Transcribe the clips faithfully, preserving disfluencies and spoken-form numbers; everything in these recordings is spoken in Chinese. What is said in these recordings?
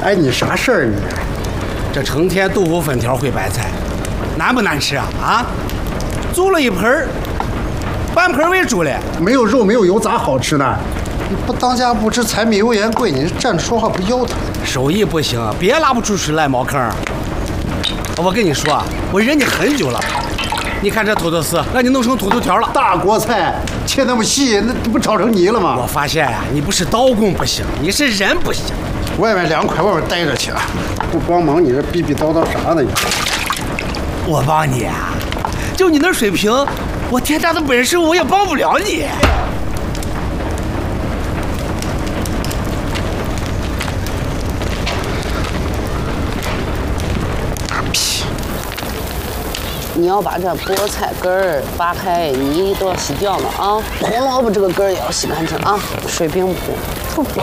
哎，你啥事儿你？ 这成天豆腐粉条烩白菜，难不难吃啊？啊，做了一盆儿，半盆为主了。 没有肉没有油咋好吃呢？ 你不当家不知柴米油盐贵，你站着说话不腰疼？ 手艺不行，别拉不出水来茅坑。我跟你说，我忍你很久了。你看这土豆丝，让你弄成土豆条了。 大锅菜切那么细，那不炒成泥了吗？ 我发现呀、啊，你不是刀工不行，你是人不行。 外面凉快，外面待着去啊！不帮忙，你这逼逼叨叨啥呢？你我帮你啊，就你那水平，我天大的本事我也帮不了你。 你要把这菠菜根儿扒开，泥都要洗掉了啊！红萝卜这个根儿也要洗干净啊！水平不不。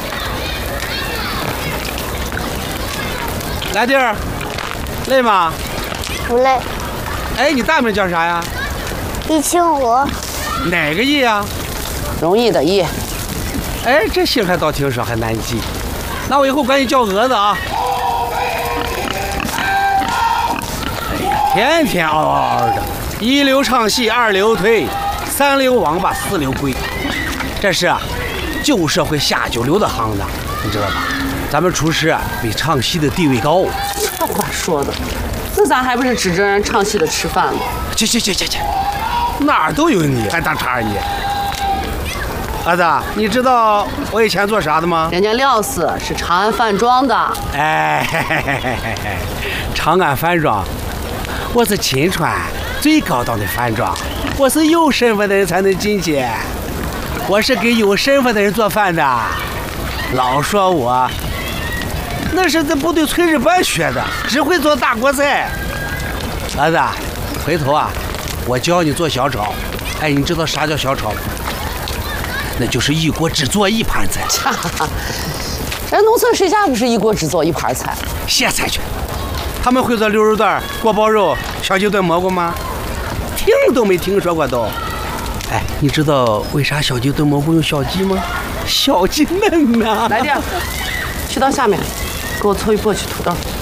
来弟儿，累吗？ 不累。 哎，你大名叫啥呀？ 易清武。 哪个易呀？ 容易的易。 哎，这姓还倒挺少，还难记。那我以后管你叫蛾子啊。天天嗷嗷嗷的，一流唱戏，二流推，三流王八，四流龟。这是啊，旧社会下九流的行当，你知道吧？咱们厨师啊，比唱戏的地位高。 这话说的，那咱还不是指着人唱戏的吃饭吗？ 去去去去去，哪儿都有你，还当茬你。儿子，你知道我以前做啥的吗？ 人家廖四是长安饭庄的。 哎，嘿嘿嘿嘿嘿，长安饭庄。我是秦川最高档的饭庄，我是有身份的人才能进去，我是给有身份的人做饭的。老说我那是在部队炊事班学的，只会做大锅菜。儿子，回头啊，我教你做小炒。哎，你知道啥叫小炒吗？那就是一锅只做一盘菜。 人农村谁家不是一锅只做一盘菜？ 歇菜去。他们会做溜肉段、锅包肉、小鸡炖蘑菇吗？听都没听说过都。哎，你知道为啥小鸡炖蘑菇用小鸡吗？小鸡嫩呐、啊。 来弟，去到下面，给我凑一簸箕土豆。